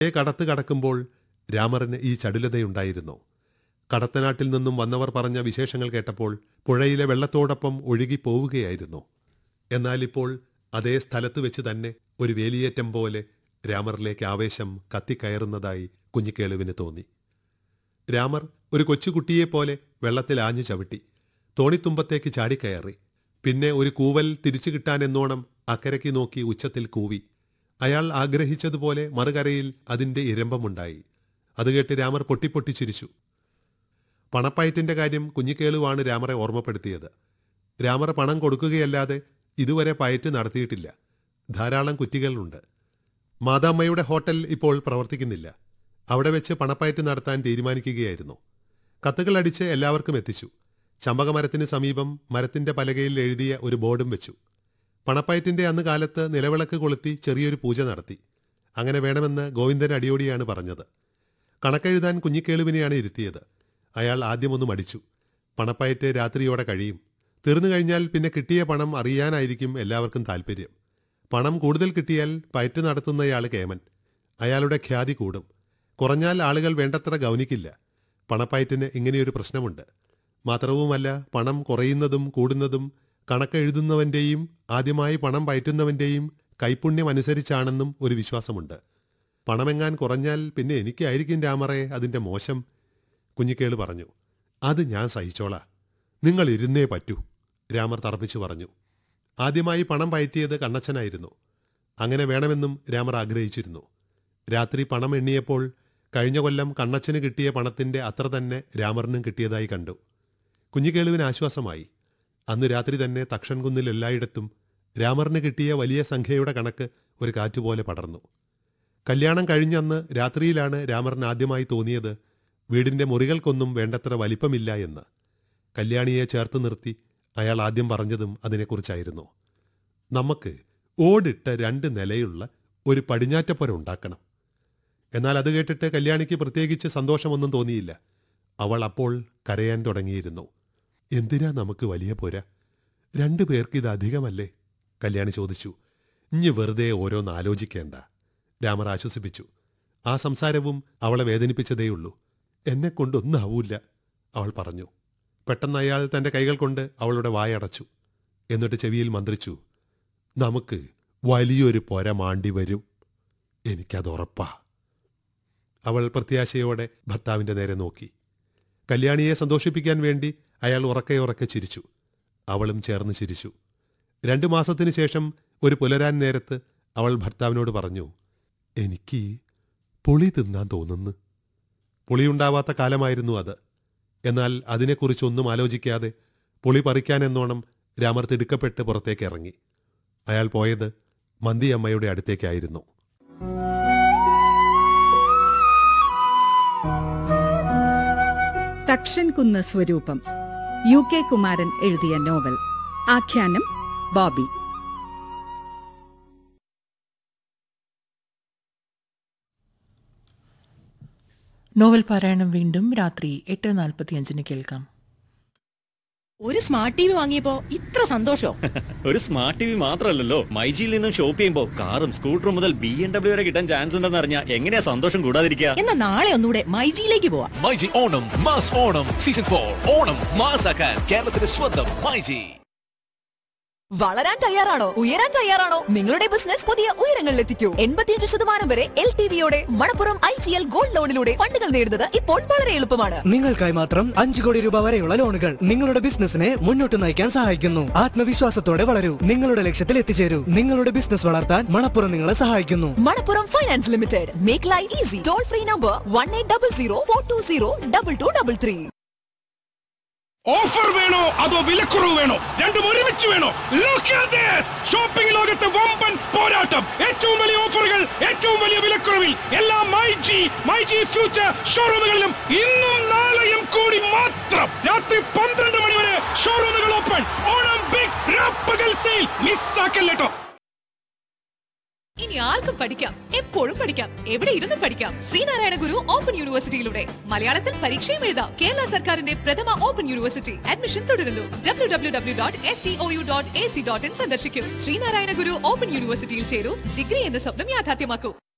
കടത്ത് കടക്കുമ്പോൾ രാമറിന് ഈ ചടുലതയുണ്ടായിരുന്നു. കടത്തനാട്ടിൽ നിന്നും വന്നവർ പറഞ്ഞ വിശേഷങ്ങൾ കേട്ടപ്പോൾ പുഴയിലെ വെള്ളത്തോടൊപ്പം ഒഴുകിപ്പോവുകയായിരുന്നു. എന്നാൽ ഇപ്പോൾ അതേ സ്ഥലത്ത് വെച്ച് തന്നെ ഒരു വേലിയേറ്റം പോലെ രാമറിലേക്ക് ആവേശം കത്തിക്കയറുന്നതായി കുഞ്ഞിക്കേളുവിന് തോന്നി. രാമർ ഒരു കൊച്ചുകുട്ടിയെപ്പോലെ വെള്ളത്തിൽ ആഞ്ഞു ചവിട്ടി തോണിത്തുമ്പത്തേക്ക് ചാടിക്കയറി. പിന്നെ ഒരു കൂവൽ തിരിച്ചു കിട്ടാനെന്നോണം അക്കരയ്ക്ക് നോക്കി ഉച്ചത്തിൽ കൂവി. അയാൾ ആഗ്രഹിച്ചതുപോലെ മറുകരയിൽ അതിൻ്റെ ഇരമ്പമുണ്ടായി. അത് കേട്ട് രാമർ പൊട്ടിപ്പൊട്ടി ചിരിച്ചു. പണപ്പയറ്റിൻ്റെ കാര്യം കുഞ്ഞിക്കേളുവാണ് രാമറെ ഓർമ്മപ്പെടുത്തിയത്. രാമർ പണം കൊടുക്കുകയല്ലാതെ ഇതുവരെ പയറ്റ് നടത്തിയിട്ടില്ല. ധാരാളം കുറ്റികളുണ്ട്. മാതാമ്മയുടെ ഹോട്ടൽ ഇപ്പോൾ പ്രവർത്തിക്കുന്നില്ല. അവിടെ വെച്ച് പണപ്പയറ്റ് നടത്താൻ തീരുമാനിക്കുകയായിരുന്നു. കത്തുകൾ അടിച്ച് എല്ലാവർക്കും എത്തിച്ചു. ചമ്പകമരത്തിന് സമീപം മരത്തിൻ്റെ പലകയിൽ എഴുതിയ ഒരു ബോർഡും വെച്ചു. പണപ്പയറ്റിൻ്റെ അന്ന് കാലത്ത് നിലവിളക്ക് കൊളുത്തി ചെറിയൊരു പൂജ നടത്തി. അങ്ങനെ വേണമെന്ന് ഗോവിന്ദൻ അടിയോടിയാണ് പറഞ്ഞത്. കണക്കെഴുതാൻ കുഞ്ഞിക്കേളുവിനെയാണ് ഇരുത്തിയത്. അയാൾ ആദ്യമൊന്ന് മടിച്ചു. പണപ്പയറ്റ് രാത്രിയോടെ കഴിയും. തീർന്നു കഴിഞ്ഞാൽ പിന്നെ കിട്ടിയ പണം അറിയാനായിരിക്കും എല്ലാവർക്കും താൽപ്പര്യം. പണം കൂടുതൽ കിട്ടിയാൽ പയറ്റ് നടത്തുന്നയാൾ കേമൻ. അയാളുടെ ഖ്യാതി കൂടും. കുറഞ്ഞാൽ ആളുകൾ വേണ്ടത്ര ഗൗനിക്കില്ല. പണപ്പയറ്റിന് ഇങ്ങനെയൊരു പ്രശ്നമുണ്ട്. മാത്രവുമല്ല, പണം കുറയുന്നതും കൂടുന്നതും കണക്കെഴുതുന്നവൻ്റെയും ആദ്യമായി പണം പയറ്റുന്നവൻ്റെയും കൈപുണ്യം അനുസരിച്ചാണെന്നും ഒരു വിശ്വാസമുണ്ട്. പണമെങ്ങാൻ കുറഞ്ഞാൽ പിന്നെ എനിക്കായിരിക്കും രാമറെ അതിൻ്റെ മോശം. കുഞ്ഞിക്കേള് പറഞ്ഞു. അത് ഞാൻ സഹിച്ചോളാം, നിങ്ങൾ ഇരുന്നേ പറ്റൂ, രാമർ തറപ്പിച്ചു പറഞ്ഞു. ആദ്യമായി പണം പയറ്റിയത് കണ്ണച്ചനായിരുന്നു. അങ്ങനെ വേണമെന്നും രാമർ ആഗ്രഹിച്ചിരുന്നു. രാത്രി പണം എണ്ണിയപ്പോൾ കഴിഞ്ഞ കൊല്ലം കണ്ണച്ചന് കിട്ടിയ പണത്തിൻ്റെ അത്ര തന്നെ രാമറിനും കിട്ടിയതായി കണ്ടു. കുഞ്ഞിക്കേളുവിന് ആശ്വാസമായി. അന്ന് രാത്രി തന്നെ തക്ഷൻകുന്നിൽ എല്ലായിടത്തും രാമറിന് കിട്ടിയ വലിയ സംഖ്യയുടെ കണക്ക് ഒരു കാറ്റുപോലെ പടർന്നു. കല്യാണം കഴിഞ്ഞന്ന് രാത്രിയിലാണ് രാമറിന് ആദ്യമായി തോന്നിയത് വീടിൻ്റെ മുറികൾക്കൊന്നും വേണ്ടത്ര വലിപ്പമില്ല എന്ന്. കല്യാണിയെ ചേർത്ത് നിർത്തി അയാൾ ആദ്യം പറഞ്ഞതും അതിനെക്കുറിച്ചായിരുന്നു. നമുക്ക് ഓടിട്ട 2 നിലയുള്ള ഒരു പടിഞ്ഞാറ്റപ്പുര ഉണ്ടാക്കണം. എന്നാൽ അത് കേട്ടിട്ട് കല്യാണിക്ക് പ്രത്യേകിച്ച് സന്തോഷമൊന്നും തോന്നിയില്ല. അവൾ അപ്പോൾ കരയാൻ തുടങ്ങിയിരുന്നു. എന്തിനാ നമുക്ക് വലിയ പുര? 2 പേർക്ക് ഇത് അധികമല്ലേ? കല്യാണി ചോദിച്ചു. ഇഞ്ഞ് വെറുതെ ഓരോന്ന് ആലോചിക്കേണ്ട, രാമർ ആശ്വസിപ്പിച്ചു. ആ സംസാരവും അവളെ വേദനിപ്പിച്ചതേയുള്ളൂ. എന്നെക്കൊണ്ടൊന്നാവൂല്ല, അവൾ പറഞ്ഞു. പെട്ടെന്ന് അയാൾ തൻ്റെ കൈകൾ കൊണ്ട് അവളുടെ വായടച്ചു. എന്നിട്ട് ചെവിയിൽ മന്ത്രിച്ചു. നമുക്ക് വലിയൊരു പുര മാണ്ടി വരും, എനിക്കതുറപ്പാ. അവൾ പ്രത്യാശയോടെ ഭർത്താവിൻ്റെ നേരെ നോക്കി. കല്യാണിയെ സന്തോഷിപ്പിക്കാൻ വേണ്ടി അയാൾ ഉറക്കെ ചിരിച്ചു. അവളും ചേർന്ന് ചിരിച്ചു. 2 മാസത്തിന് ശേഷം ഒരു പുലരാൻ നേരത്ത് അവൾ ഭർത്താവിനോട് പറഞ്ഞു. എനിക്ക് പുളി തിന്നാൻ തോന്നുന്നു. പുളിയുണ്ടാവാത്ത കാലമായിരുന്നു അത്. എന്നാൽ അതിനെക്കുറിച്ചൊന്നും ആലോചിക്കാതെ പുളി പറിക്കാനെന്നോണം രാമർ തിടുക്കപ്പെട്ട് പുറത്തേക്ക് ഇറങ്ങി. അയാൾ പോയത് മന്തിയമ്മയുടെ അടുത്തേക്കായിരുന്നു. തക്ഷൻകുന്ന് സ്വരൂപം, UK കുമാരൻ എഴുതിയ നോവൽ. ആഖ്യാനം ബോബി. നോവൽ പാരായണം വീണ്ടും രാത്രി 8:45 കേൾക്കാം. ഒരു സ്മാർട്ട് ടി വി വാങ്ങിയപ്പോ ഇത്ര സന്തോഷോ? ഒരു സ്മാർട്ട് ടി വി മാത്രമല്ലല്ലോ, മൈജിയിൽ നിന്നും ഷോപ്പ് ചെയ്യുമ്പോൾ കാറും സ്കൂട്ടറും മുതൽ BMW വരെ കിട്ടാൻ ചാൻസ് ഉണ്ടെന്ന് അറിഞ്ഞാൽ എങ്ങനെയാ സന്തോഷം കൂടാതിരിക്കുക? എന്നാ നാളെ ഒന്നുകൂടെ മൈജിയിലേക്ക് പോവാം. മൈജി ഓണം മാസ് ഓണം സീസൺ 4 ഓണം മാസാക്കാൻ കേരളത്തിന്റെ സ്വന്തം മൈജി. വളരാൻ തയ്യാറാണോ? ഉയരാൻ തയ്യാറാണോ? നിങ്ങളുടെ ബിസിനസ് പുതിയ ഉയരങ്ങളിലെത്തിക്കൂ. 85% വരെ LTV-യോടെ മണപ്പുറം IGL ഗോൾഡ് ലോണിലൂടെ ഫണ്ടുകൾ നേടുന്നത് ഇപ്പോൾ വളരെ എളുപ്പമാണ്. നിങ്ങൾക്കായി മാത്രം 5 കോടി രൂപ വരെയുള്ള ലോണുകൾ നിങ്ങളുടെ ബിസിനസിനെ മുന്നോട്ട് നയിക്കാൻ സഹായിക്കുന്നു. ആത്മവിശ്വാസത്തോടെ വളരൂ, നിങ്ങളുടെ ലക്ഷ്യത്തിൽ എത്തിച്ചേരൂ. നിങ്ങളുടെ ബിസിനസ് വളർത്താൻ മണപ്പുറം നിങ്ങളെ സഹായിക്കുന്നു. Manappuram finance limited. Make life easy. Toll free number 1800-420-2233. Offer വേണോ അതോ വിലക്കുറവ് വേണോ? രണ്ടും ഒരുമിച്ച് വേണോ? ഷോപ്പിംഗ് ലോകത്തെ വമ്പൻ പോരാട്ടം. ഏറ്റവും വലിയ ഓഫറുകൾ, ഏറ്റവും വലിയ വിലക്കുറവിൽ എല്ലാ മൈജി ഫ്യൂച്ചർ ഷോറൂമുകളിലും ഇന്നും നാളെയും കൂടി മാത്രം. രാത്രി 12 മണി വരെ ഷോറൂമുകൾ ഓപ്പൺ. ഓണം ബിഗ് രാപ്പകൽ സെയിൽ മിസ്സാക്കല്ലേട്ടോ. ഇനി ആർക്കും പഠിക്കാം, എപ്പോഴും പഠിക്കാം, എവിടെ ഇരുന്നും പഠിക്കാം. ശ്രീനാരായണ ഗുരു ഓപ്പൺ യൂണിവേഴ്സിറ്റിയിലൂടെ മലയാളത്തിൽ പരീക്ഷയും എഴുതാം. കേരള സർക്കാരിന്റെ പ്രഥമ ഓപ്പൺ യൂണിവേഴ്സിറ്റി. അഡ്മിഷൻ തുടരുന്നു. www.stou.ac.in സന്ദർശിക്കൂ. ശ്രീനാരായണ ഗുരു ഓപ്പൺ യൂണിവേഴ്സിറ്റിയിൽ ചേരൂ. ഡിഗ്രി എന്ന സ്വപ്നം യാഥാർത്ഥ്യമാക്കൂ.